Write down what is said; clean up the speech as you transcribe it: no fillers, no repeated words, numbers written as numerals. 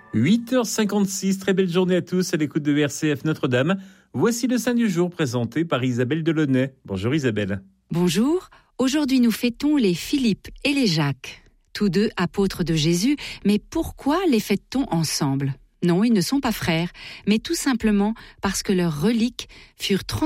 8h56, très belle journée à tous à l'écoute de RCF Notre-Dame. Voici le Saint du jour présenté par Isabelle Delaunay. Bonjour Isabelle. Bonjour, aujourd'hui nous fêtons les Philippe et les Jacques. Tous deux apôtres de Jésus, mais pourquoi les fête-t-on ensemble ? Non, ils ne sont pas frères, mais tout simplement parce que leurs reliques furent